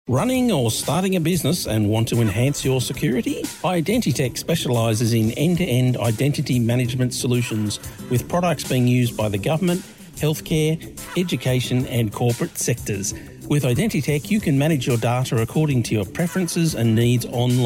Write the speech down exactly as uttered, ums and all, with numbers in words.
Running or starting a business and want to enhance your security? Identitech specialises in end-to-end identity management solutions with products being used by the government, healthcare, education and corporate sectors. With Identitech, you can manage your data according to your preferences and needs online.